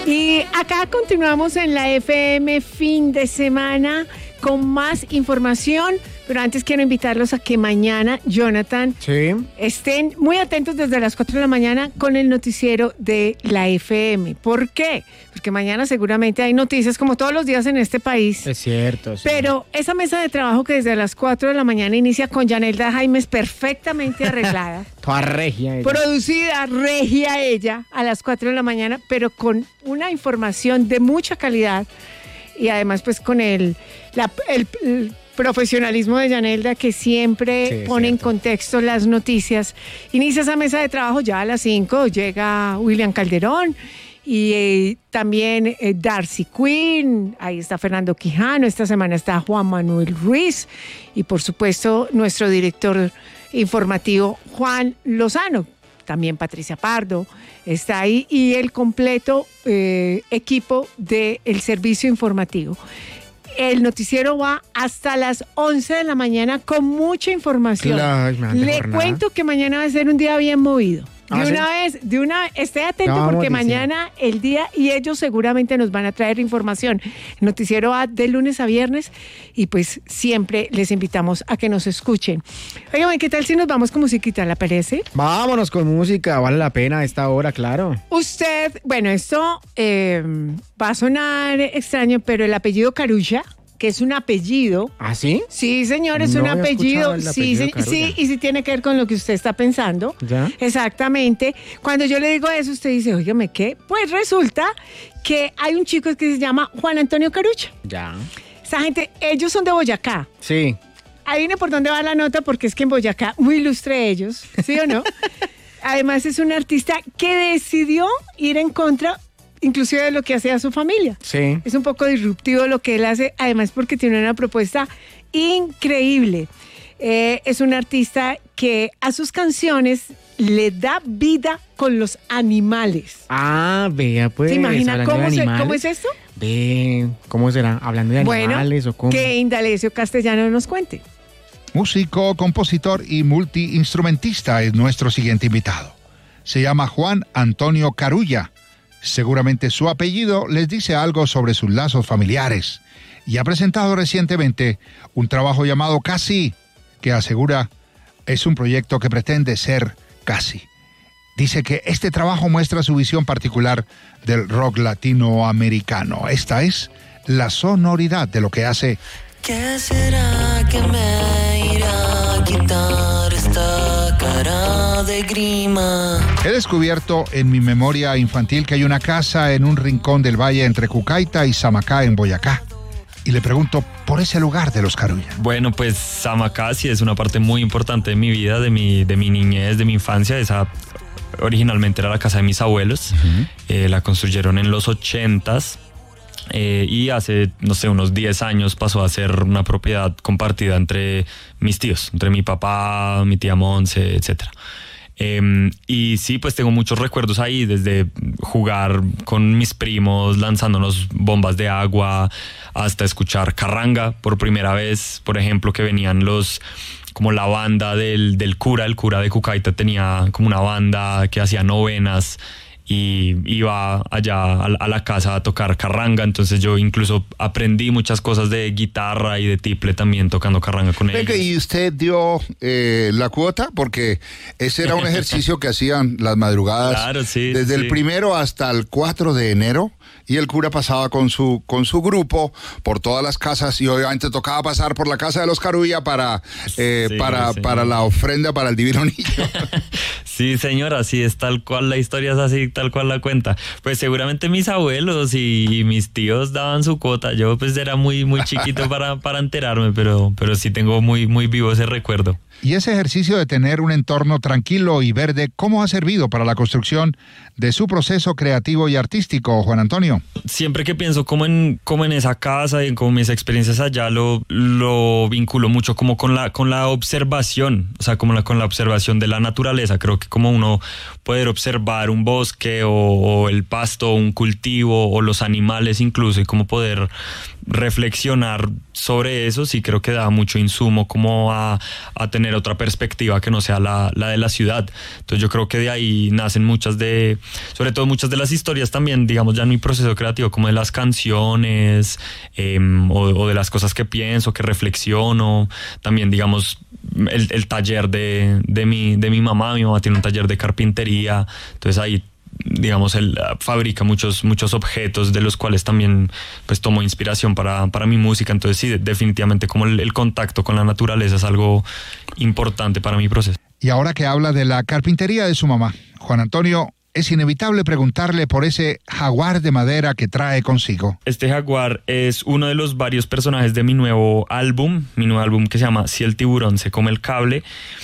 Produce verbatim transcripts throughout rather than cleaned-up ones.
Y acá continuamos en la F M fin de semana con más información, pero antes quiero invitarlos a que mañana, Jonathan, sí. estén muy atentos desde las cuatro de la mañana con el noticiero de la F M. ¿Por qué? Porque mañana seguramente hay noticias como todos los días en este país. Es cierto. Sí. Pero esa mesa de trabajo que desde las cuatro de la mañana inicia con Yanelda Jaimes perfectamente arreglada. Toda regia ella. Producida, regia ella, a las cuatro de la mañana, pero con una información de mucha calidad. Y además pues con el, la, el, el profesionalismo de Yanelda, que siempre sí, pone cierto. en contexto las noticias. Inicia esa mesa de trabajo ya a las cinco, llega William Calderón y eh, también eh, Darcy Quinn, ahí está Fernando Quijano, esta semana está Juan Manuel Ruiz y por supuesto nuestro director informativo Juan Lozano. También Patricia Pardo está ahí y el completo eh, equipo del servicio informativo. El noticiero va hasta las once de la mañana con mucha información. Claro, Le jornada. cuento que mañana va a ser un día bien movido. De ¿Ah, una sí? vez, de una esté atento no, porque diciendo. mañana el día y ellos seguramente nos van a traer información. El noticiero va de lunes a viernes y pues siempre les invitamos a que nos escuchen. Oigan, ¿qué tal si nos vamos con musiquita? ¿La parece? Vámonos con música, vale la pena a esta hora, claro. Usted, bueno, esto eh, va a sonar extraño, pero el apellido Carulla, que es un apellido. ¿Ah, sí? Sí, señor, es no un apellido. El sí, apellido sí, Carulla. sí, y sí tiene que ver con lo que usted está pensando. ¿Ya? Exactamente. Cuando yo le digo eso, usted dice, óigame, ¿qué? Pues resulta que hay un chico que se llama Juan Antonio Carulla. Ya. Esa gente, ellos son de Boyacá. Sí. Ahí viene por dónde va la nota, porque es que en Boyacá, muy ilustre ellos, ¿sí o no? Además es un artista que decidió ir en contra inclusive de lo que hacía su familia. Sí. Es un poco disruptivo lo que él hace, además porque tiene una propuesta increíble. Eh, es un artista que a sus canciones le da vida con los animales. Ah, vea, pues. ¿Se imagina cómo, se, cómo es esto? Ve, ¿cómo será? ¿Hablando de animales bueno, o cómo? Que Indalecio Castellano nos cuente. Músico, compositor y multiinstrumentista es nuestro siguiente invitado. Se llama Juan Antonio Carulla. Seguramente su apellido les dice algo sobre sus lazos familiares y ha presentado recientemente un trabajo llamado Casi, que asegura es un proyecto que pretende ser casi. Dice que este trabajo muestra su visión particular del rock latinoamericano. Esta es la sonoridad de lo que hace. ¿Qué será que me irá a quitar esta cara de grima? He descubierto en mi memoria infantil que hay una casa en un rincón del valle entre Cucaita y Samacá en Boyacá. Y le pregunto por ese lugar de los Carulla. Bueno, pues Samacá sí es una parte muy importante de mi vida, de mi, de mi niñez, de mi infancia. Esa originalmente era la casa de mis abuelos. Uh-huh. Eh, la construyeron en los ochentas. Eh, y hace, no sé, unos diez años pasó a ser una propiedad compartida entre mis tíos, entre mi papá, mi tía Monse, etcétera. Eh, y sí, pues tengo muchos recuerdos ahí, desde jugar con mis primos lanzándonos bombas de agua hasta escuchar carranga por primera vez, por ejemplo, que venían los... como la banda del, del cura, el cura de Cucaita tenía como una banda que hacía novenas y iba allá a la casa a tocar carranga, entonces yo incluso aprendí muchas cosas de guitarra y de tiple también tocando carranga con ellos. ¿Y usted dio eh, la cuota? Porque ese era un ejercicio que hacían las madrugadas, claro, sí, desde sí. el primero hasta el cuatro de enero, y el cura pasaba con su, con su grupo por todas las casas y obviamente tocaba pasar por la casa de los Carulla para, eh, sí, para, para la ofrenda para el Divino Niño. Sí, señor, así es, tal cual la historia es así, tal cual la cuenta. Pues seguramente mis abuelos y, y mis tíos daban su cuota. Yo pues era muy, muy chiquito para, para enterarme, pero, pero sí tengo muy, muy vivo ese recuerdo. Y ese ejercicio de tener un entorno tranquilo y verde, ¿cómo ha servido para la construcción de su proceso creativo y artístico, Juan Antonio? Siempre que pienso como en, como en esa casa y en como mis experiencias allá, lo, lo vinculo mucho como con la, con la observación, o sea, como la, con la observación de la naturaleza. Creo que como uno poder observar un bosque o, o el pasto, o un cultivo o los animales incluso, y como poder reflexionar sobre eso, sí creo que da mucho insumo como a, a tener otra perspectiva que no sea la, la de la ciudad. Entonces yo creo que de ahí nacen muchas de, sobre todo muchas de las historias también, digamos ya en mi proceso creativo, como de las canciones eh, o, o de las cosas que pienso, que reflexiono, también digamos el, el taller de, de, mi, de mi mamá, mi mamá tiene un taller de carpintería, entonces ahí digamos, él fabrica muchos, muchos objetos de los cuales también pues tomo inspiración para, para mi música. Entonces sí, definitivamente como el, el contacto con la naturaleza es algo importante para mi proceso. Y ahora que habla de la carpintería de su mamá, Juan Antonio, es inevitable preguntarle por ese jaguar de madera que trae consigo. Este jaguar es uno de los varios personajes de mi nuevo álbum, mi nuevo álbum que se llama Si el tiburón se come el cable,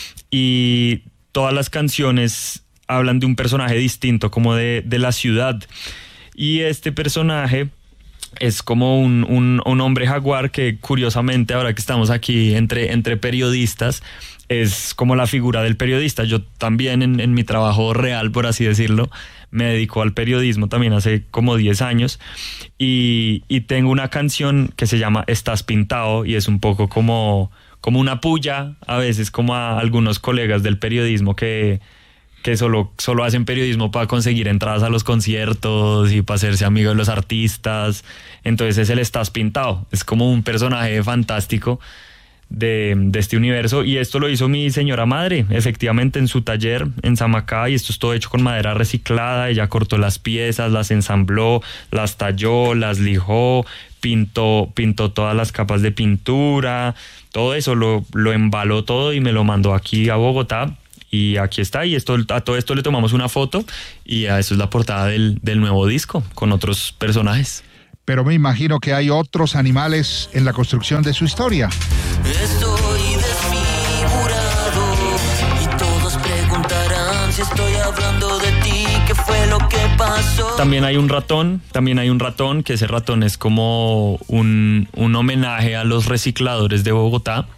y todas las canciones hablan de un personaje distinto, como de, de la ciudad. Y este personaje es como un, un, un hombre jaguar que, curiosamente, ahora que estamos aquí entre, entre periodistas, es como la figura del periodista. Yo también en, en mi trabajo real, por así decirlo, me dedico al periodismo también hace como diez años y, y tengo una canción que se llama Estás Pintado y es un poco como, como una puya a veces como a algunos colegas del periodismo que que solo, solo hacen periodismo para conseguir entradas a los conciertos y para hacerse amigo de los artistas. Entonces es el Estás Pintado, es como un personaje fantástico de, de este universo, y esto lo hizo mi señora madre, efectivamente, en su taller en Samacá, y esto es todo hecho con madera reciclada. Ella cortó las piezas, las ensambló, las talló, las lijó, pintó, pintó todas las capas de pintura, todo eso lo, lo embaló todo y me lo mandó aquí a Bogotá. Y aquí está, y esto, a todo esto le tomamos una foto y a eso es la portada del, del nuevo disco, con otros personajes. Pero me imagino que hay otros animales en la construcción de su historia. Estoy desfigurado y todos preguntarán si estoy hablando de ti, ¿qué fue lo que pasó? También hay un ratón, también hay un ratón, que ese ratón es como un, un homenaje a los recicladores de Bogotá.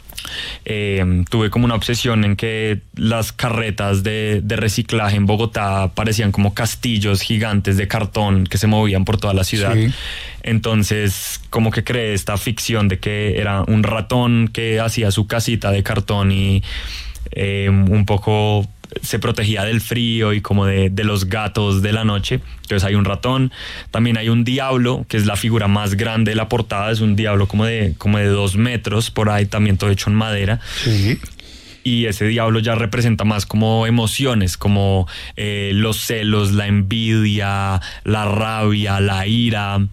Eh, tuve como una obsesión en que las carretas de, de reciclaje en Bogotá parecían como castillos gigantes de cartón que se movían por toda la ciudad. Sí. Entonces como que creé esta ficción de que era un ratón que hacía su casita de cartón y eh, un poco se protegía del frío y como de, de los gatos de la noche. Entonces hay un ratón, también hay un diablo, que es la figura más grande de la portada, es un diablo como de, como de dos metros, por ahí también todo hecho en madera. Sí. Y ese diablo ya representa más como emociones, como eh, los celos, la envidia, la rabia, la ira.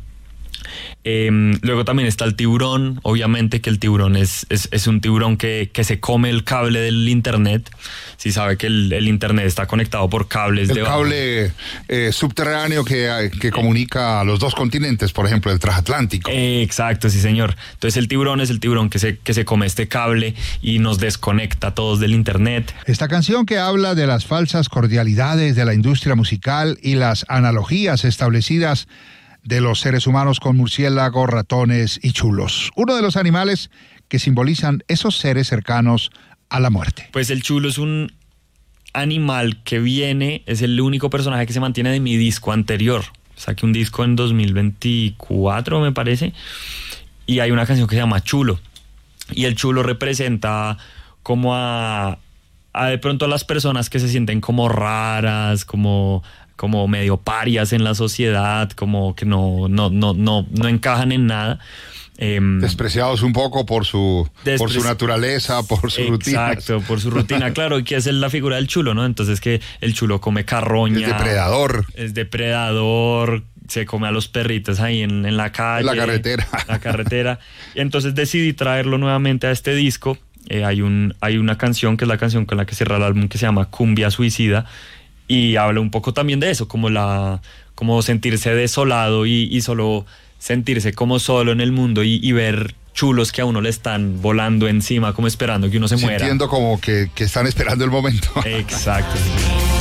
Eh, luego también está el tiburón, obviamente que el tiburón es, es, es un tiburón que, que se come el cable del internet. Si sabe que el, el internet está conectado por cables. El de cable eh, subterráneo que, que comunica a los dos continentes, por ejemplo, el transatlántico. Eh, exacto, sí señor. Entonces el tiburón es el tiburón que se, que se come este cable y nos desconecta a todos del internet. Esta canción que habla de las falsas cordialidades de la industria musical y las analogías establecidas de los seres humanos con murciélagos, ratones y chulos. Uno de los animales que simbolizan esos seres cercanos a la muerte. Pues el chulo es un animal que viene, es el único personaje que se mantiene de mi disco anterior. Saqué un disco en dos mil veinticuatro, me parece, y hay una canción que se llama Chulo. Y el chulo representa como a, a de pronto a las personas que se sienten como raras, como... como medio parias en la sociedad, como que no, no, no, no, no encajan en nada. Eh, Despreciados un poco por su, despreci- por su naturaleza, por su rutina. Exacto, por su rutina, claro, y que es la figura del chulo, ¿no? Entonces que el chulo come carroña. Es depredador. Es depredador, se come a los perritos ahí en, en la calle. La carretera. La carretera. Y entonces decidí traerlo nuevamente a este disco. Eh, hay, un, hay una canción que es la canción con la que cierra el álbum que se llama Cumbia Suicida. Y habla un poco también de eso, como la como sentirse desolado y, y solo sentirse como solo en el mundo y, y ver chulos que a uno le están volando encima, como esperando que uno se muera. Sintiendo como que, que están esperando el momento. Exacto. Sí.